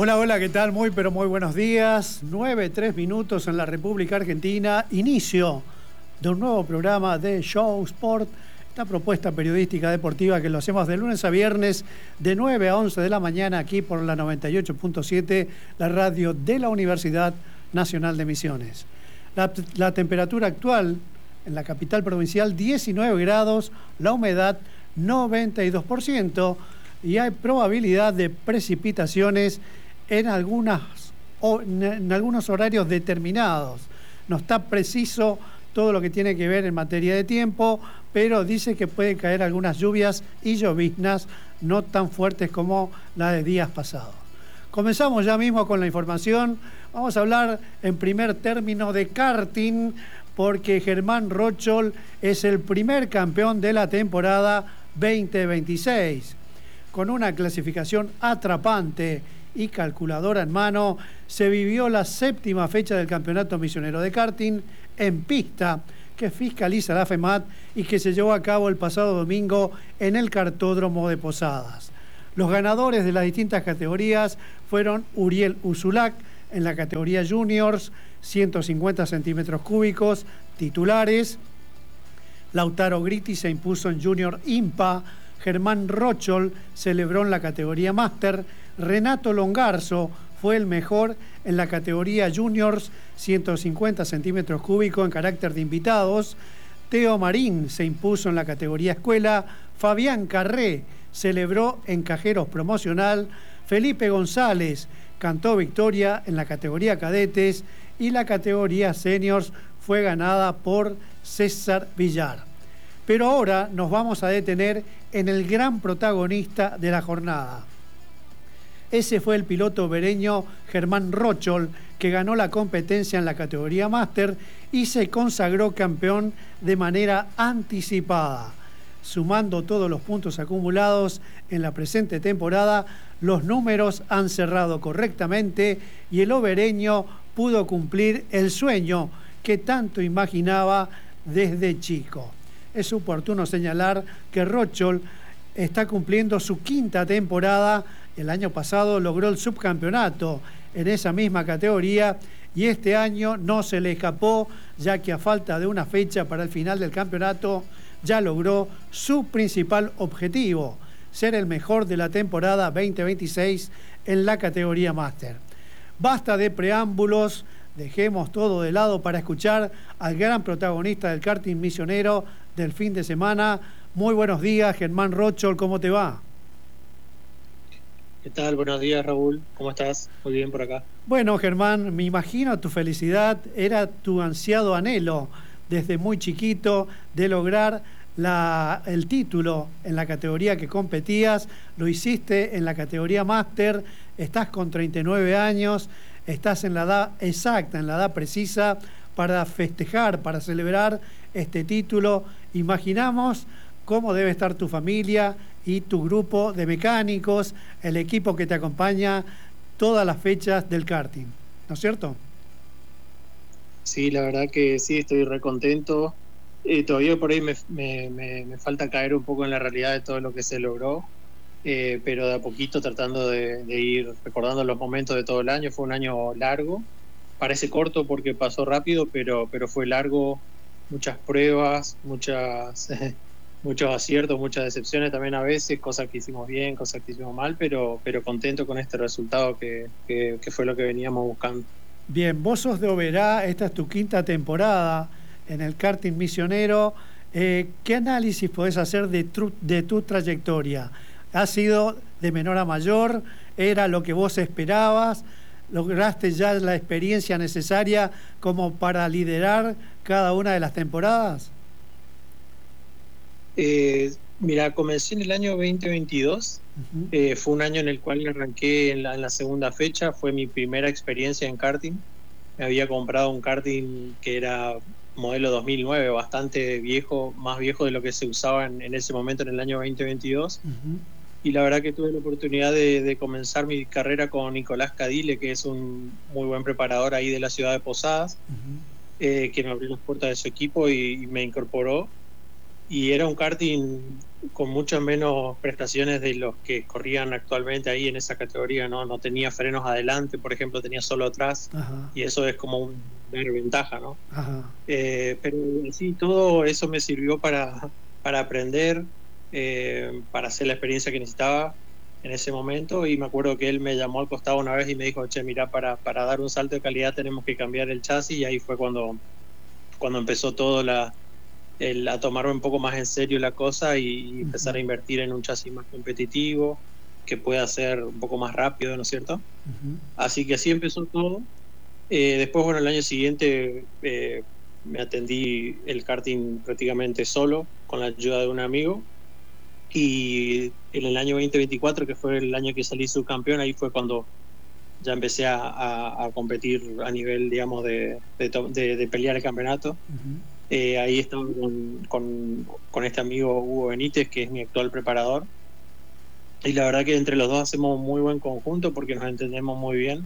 Hola, hola, ¿qué tal? Muy, pero muy buenos días. 9:03 en la República Argentina. Inicio de un nuevo programa de Show Sport, esta propuesta periodística deportiva que lo hacemos de lunes a viernes de 9 a 11 de la mañana aquí por la 98.7, la radio de la Universidad Nacional de Misiones. La temperatura actual en la capital provincial 19 grados, la humedad 92% y hay probabilidad de precipitaciones en algunos horarios determinados. No está preciso todo lo que tiene que ver en materia de tiempo, pero dice que pueden caer algunas lluvias y lloviznas no tan fuertes como las de días pasados. Comenzamos ya mismo con la información. Vamos a hablar en primer término de karting, porque Germán Rocholl es el primer campeón de la temporada 2026. Con una clasificación atrapante y calculadora en mano, se vivió la séptima fecha del Campeonato Misionero de Karting en pista que fiscaliza la FEMAT y que se llevó a cabo el pasado domingo en el Kartódromo de Posadas. Los ganadores de las distintas categorías fueron Uriel Usulak en la categoría Juniors, 150 centímetros cúbicos, titulares. Lautaro Gritti se impuso en Junior IMPA. Germán Rocholl celebró en la categoría Master. Renato Longarzo fue el mejor en la categoría Juniors, 150 centímetros cúbicos en carácter de invitados. Teo Marín se impuso en la categoría Escuela. Fabián Carré celebró en Cajeros Promocional. Felipe González cantó victoria en la categoría Cadetes y la categoría Seniors fue ganada por César Villar. Pero ahora nos vamos a detener en el gran protagonista de la jornada. Ese fue el piloto vereño Germán Rocholl, que ganó la competencia en la categoría Máster y se consagró campeón de manera anticipada. Sumando todos los puntos acumulados en la presente temporada, los números han cerrado correctamente y el obereño pudo cumplir el sueño que tanto imaginaba desde chico. Es oportuno señalar que Rocholl está cumpliendo su quinta temporada. El año pasado logró el subcampeonato en esa misma categoría y este año no se le escapó, ya que a falta de una fecha para el final del campeonato ya logró su principal objetivo, ser el mejor de la temporada 2026 en la categoría Máster. Basta de preámbulos, dejemos todo de lado para escuchar al gran protagonista del karting misionero del fin de semana. Muy buenos días, Germán Rocholl, ¿cómo te va? ¿Qué tal? Buenos días, Raúl. ¿Cómo estás? Muy bien por acá. Bueno, Germán, me imagino tu felicidad, era tu ansiado anhelo desde muy chiquito de lograr el título en la categoría que competías. Lo hiciste en la categoría Máster, estás con 39 años, estás en la edad exacta, en la edad precisa para festejar, para celebrar este título. Imaginamos cómo debe estar tu familia y tu grupo de mecánicos, el equipo que te acompaña todas las fechas del karting, ¿no es cierto? Sí, la verdad que sí, estoy recontento. Todavía por ahí me falta caer un poco en la realidad de todo lo que se logró, pero de a poquito tratando de ir recordando los momentos de todo el año. Fue un año largo, parece corto porque pasó rápido, pero fue largo, muchas pruebas, muchos aciertos, muchas decepciones también a veces, cosas que hicimos bien, cosas que hicimos mal, pero contento con este resultado que fue lo que veníamos buscando. Bien, vos sos de Oberá, esta es tu quinta temporada en el karting misionero. ¿Qué análisis podés hacer de tu trayectoria? ¿Ha sido de menor a mayor? ¿Era lo que vos esperabas? ¿Lograste ya la experiencia necesaria como para liderar cada una de las temporadas? Mira, comencé en el año 2022. Fue un año en el cual arranqué en la segunda fecha. Fue mi primera experiencia en karting. Me había comprado un karting que era modelo 2009, bastante viejo, más viejo de lo que se usaba en ese momento en el año 2022. Y la verdad que tuve la oportunidad de comenzar mi carrera con Nicolás Cadile, que es un muy buen preparador ahí de la ciudad de Posadas, que me abrió las puertas de su equipo y me incorporó. y era un karting con muchas menos prestaciones de los que corrían actualmente ahí en esa categoría, ¿no? No tenía frenos adelante, por ejemplo, tenía solo atrás, Ajá, y eso es como una ventaja, ¿no? ajá. Pero sí, todo eso me sirvió para aprender, para hacer la experiencia que necesitaba en ese momento, y me acuerdo que él me llamó al costado una vez y me dijo, che, mira, para dar un salto de calidad tenemos que cambiar el chasis, y ahí fue cuando empezó todo a tomarme un poco más en serio la cosa y empezar a Ujú, invertir en un chasis más competitivo, que pueda ser un poco más rápido, ¿no es cierto? ujú, Así que así empezó todo. Después, bueno, el año siguiente me atendí el karting prácticamente solo, con la ayuda de un amigo. Y en el año 2024, que fue el año que salí subcampeón, ahí fue cuando ya empecé a competir a nivel, digamos, de pelear el campeonato. ujú. Ahí estaba con este amigo Hugo Benítez, que es mi actual preparador. Y la verdad que entre los dos hacemos un muy buen conjunto porque nos entendemos muy bien.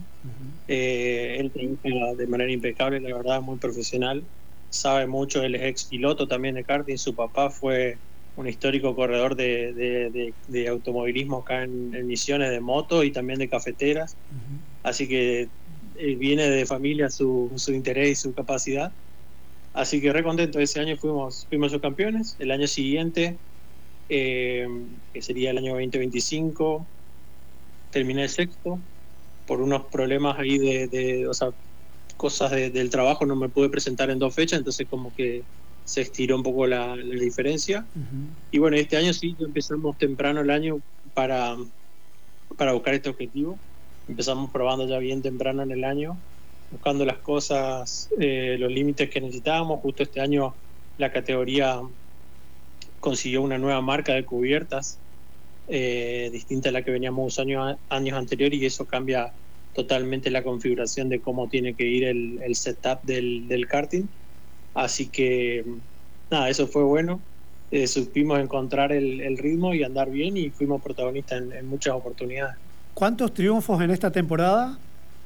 Él trabaja de manera impecable, la verdad, muy profesional. Sabe mucho, él es ex piloto también de karting. Su papá fue un histórico corredor de automovilismo acá en Misiones, de moto y también de cafeteras. Así que viene de familia su interés y su capacidad. Así que re contento. Ese año fuimos subcampeones. El año siguiente, eh, que sería el año 2025, terminé sexto por unos problemas ahí o sea, cosas del trabajo, no me pude presentar en 2 fechas, entonces como que se estiró un poco la diferencia. Ujú. Y bueno, este año sí, empezamos temprano el año para, para buscar este objetivo. Empezamos probando ya bien temprano en el año, buscando las cosas, los límites que necesitábamos. Justo este año la categoría consiguió una nueva marca de cubiertas, distinta a la que veníamos años anteriores, y eso cambia totalmente la configuración de cómo tiene que ir el setup del karting. Así que nada, eso fue bueno. Supimos encontrar el ritmo y andar bien, y fuimos protagonistas en muchas oportunidades. ¿Cuántos triunfos en esta temporada?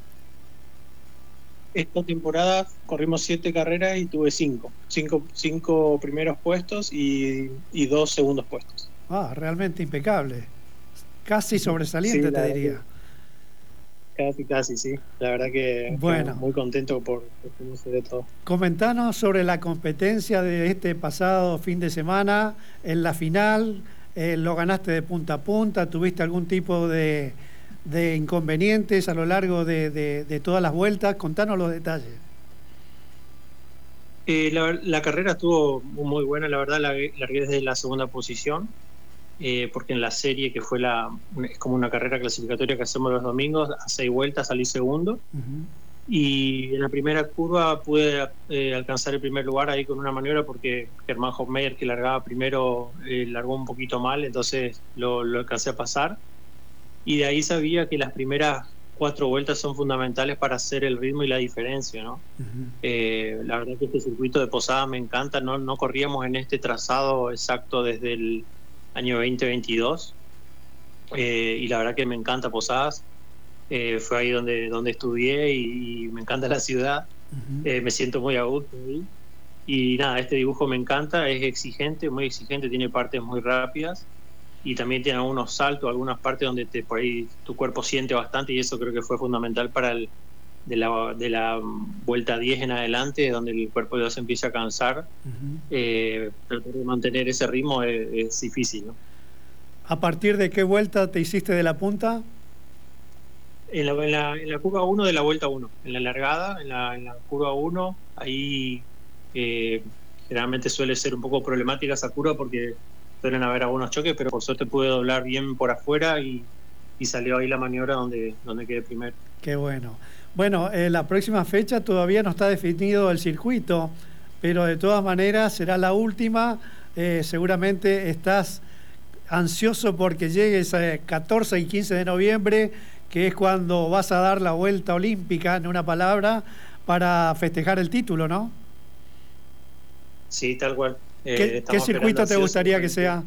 Esta temporada corrimos 7 carreras y tuve cinco primeros puestos y 2 segundos puestos. Ah, realmente impecable. Casi Sí, sobresaliente, te la verdad que diría. casi, sí. La verdad que Bueno, muy contento por conocer de todo. comentanos sobre la competencia de este pasado fin de semana en la final. ¿Lo ganaste de punta a punta? ¿Tuviste algún tipo de inconvenientes a lo largo de todas las vueltas? Contanos los detalles. La carrera estuvo muy buena, la verdad, largué desde la segunda posición, porque en la serie, que es como una carrera clasificatoria que hacemos los domingos, a 6 vueltas salí segundo. Ujú, Y en la primera curva pude alcanzar el primer lugar ahí con una maniobra, porque Germán Hofmeier, que largaba primero, largó un poquito mal, entonces lo alcancé a pasar. Y de ahí sabía que las primeras 4 vueltas son fundamentales para hacer el ritmo y la diferencia, ¿no? ujú, La verdad que este circuito de Posadas me encanta. No corríamos en este trazado exacto desde el año 2022, y la verdad que me encanta Posadas. Fue ahí donde estudié, y me encanta la ciudad. ujú. Me siento muy a gusto ahí. Y nada, este dibujo me encanta, es exigente, muy exigente, tiene partes muy rápidas, y también tiene algunos saltos, algunas partes donde por ahí tu cuerpo siente bastante, y eso creo que fue fundamental para de la vuelta 10 en adelante, donde el cuerpo ya se empieza a cansar. Ujú. Tratar de mantener ese ritmo es difícil, ¿no? ¿A partir de qué vuelta te hiciste de la punta? En la curva 1 de la vuelta 1, en la largada, en la curva 1, ahí generalmente suele ser un poco problemática esa curva porque suelen haber algunos choques, pero por suerte pude doblar bien por afuera, y salió ahí la maniobra donde quedé primero. Qué bueno. Bueno, la próxima fecha todavía no está definido el circuito, pero de todas maneras será la última. Seguramente estás ansioso porque llegues 14 y 15 de noviembre, que es cuando vas a dar la vuelta olímpica, en una palabra, para festejar el título, ¿no? Sí, tal cual. ¿Qué Estamos esperando circuito te ansiosos gustaría que sea?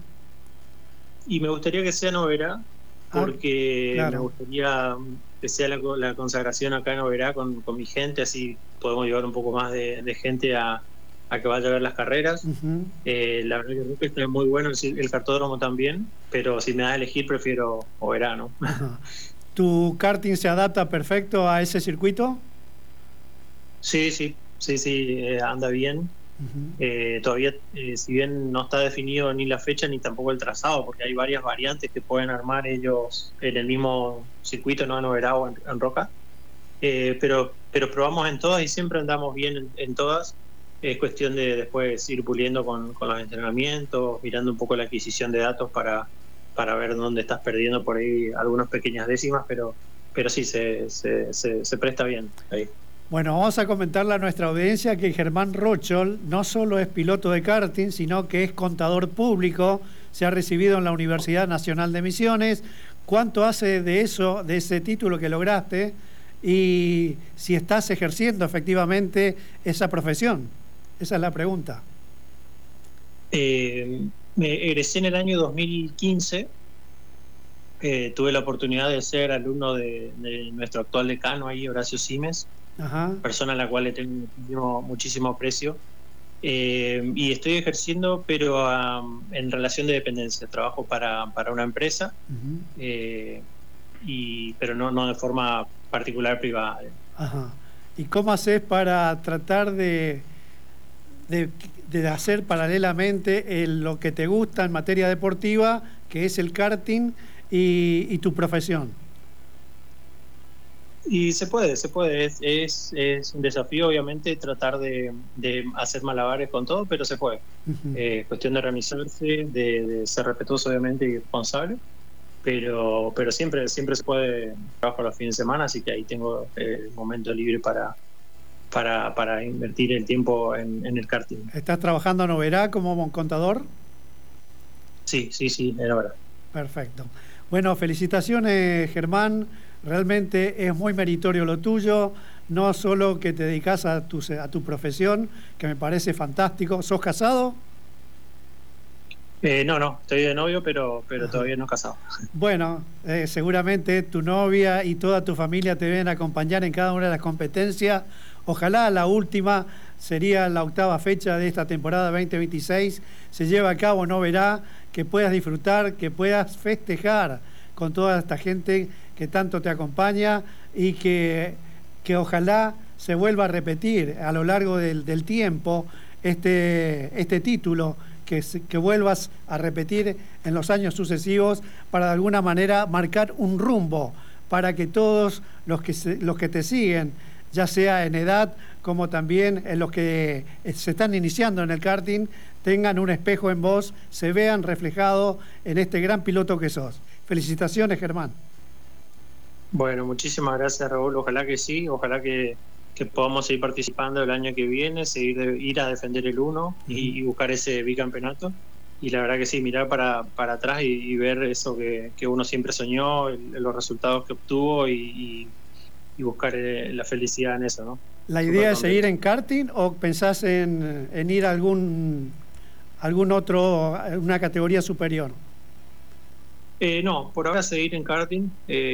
y me gustaría que sea Noverá, Ah, porque me claro. gustaría que sea la consagración acá en Oberá con mi gente, así podemos llevar un poco más de gente a a que vaya a ver las carreras. Ujú. La verdad que Roca está muy bueno, el cartódromo también, pero si me das a elegir prefiero o verano. Ajá. ¿Tu karting se adapta perfecto a ese circuito? Sí, sí, sí, sí, anda bien. Ujú. Todavía, si bien no está definido ni la fecha ni tampoco el trazado, porque hay varias variantes que pueden armar ellos en el mismo circuito, no en Oberá o en Roca. Pero probamos en todas y siempre andamos bien en todas. Es cuestión de después ir puliendo con los entrenamientos, mirando un poco la adquisición de datos para ver dónde estás perdiendo por ahí algunas pequeñas décimas, pero sí, se presta bien ahí. Bueno, vamos a comentarle a nuestra audiencia que Germán Rocholl no solo es piloto de karting, sino que es contador público, se ha recibido en la Universidad Nacional de Misiones. ¿Cuánto hace de eso, de ese título que lograste? Y si estás ejerciendo efectivamente esa profesión. Esa es la pregunta. Me egresé en el año 2015. Tuve la oportunidad de ser alumno de nuestro actual decano ahí, Horacio Simes, Ajá. persona a la cual le tengo muchísimo aprecio. Y estoy ejerciendo, pero en relación de dependencia. Trabajo para una empresa, Uh-huh. pero no de forma particular privada. Ajá. ¿Y cómo haces para tratar de, de hacer paralelamente lo que te gusta en materia deportiva, que es el karting, y tu profesión? Y se puede. Es un desafío, obviamente, tratar de hacer malabares con todo, pero se puede. Uh-huh. Cuestión de organizarse, de ser respetuoso, obviamente, y responsable, pero siempre se puede. Trabajo los fines de semana, así que ahí tengo el momento libre para invertir el tiempo en el karting. ¿Estás trabajando en Oberá como contador? Sí, era verdad. Perfecto. Bueno, felicitaciones, Germán. Realmente es muy meritorio lo tuyo, no solo que te dedicas a tu profesión, que me parece fantástico. ¿Sos casado? No, estoy de novio, pero todavía no casado. Bueno, seguramente tu novia y toda tu familia te deben acompañar en cada una de las competencias. Ojalá la última, sería la 8ª fecha de esta temporada 2026, se lleve a cabo en Oberá, que puedas disfrutar, que puedas festejar con toda esta gente que tanto te acompaña y que ojalá se vuelva a repetir a lo largo del tiempo este título, que vuelvas a repetir en los años sucesivos para de alguna manera marcar un rumbo para que todos los que te siguen, ya sea en edad como también en los que se están iniciando en el karting, tengan un espejo en vos, se vean reflejados en este gran piloto que sos. Felicitaciones, Germán. Bueno, muchísimas gracias, Raúl. Ojalá que sí, ojalá que podamos seguir participando el año que viene, ir a defender el 1 y buscar ese bicampeonato. Y la verdad que sí, mirar para atrás y ver eso que uno siempre soñó, los resultados que obtuvo y buscar la felicidad en eso, ¿no? ¿La idea es seguir en karting o pensás en ir a algún otro, una categoría superior? No, por ahora seguir en karting.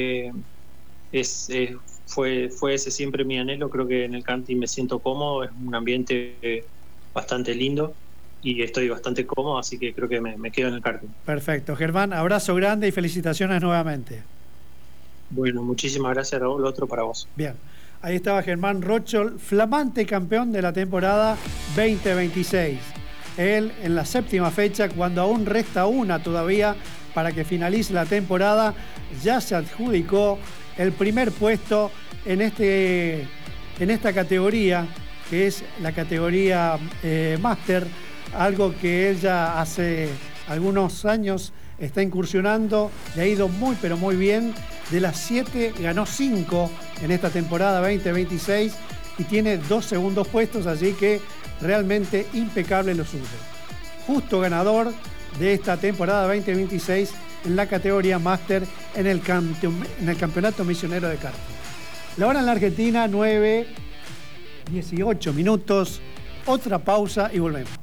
Fue ese siempre mi anhelo. Creo que en el karting me siento cómodo, es un ambiente bastante lindo y estoy bastante cómodo, así que creo que me quedo en el karting. Perfecto, Germán, abrazo grande y felicitaciones nuevamente. Bueno, muchísimas gracias, Raúl. Otro para vos. Bien, ahí estaba Germán Rocholl, flamante campeón de la temporada 2026. Él en la 7ª fecha, cuando aún resta una todavía para que finalice la temporada, ya se adjudicó el primer puesto en esta categoría, que es la categoría Máster, algo que él ya hace algunos años está incursionando, le ha ido muy pero muy bien. De las 7 ganó 5 en esta temporada 2026 y tiene 2 segundos puestos, así que realmente impecable lo suyo. Justo ganador de esta temporada 2026 en la categoría Máster en el Campeonato Misionero de Karting. La hora en la Argentina, 9:18 minutos. Otra pausa y volvemos.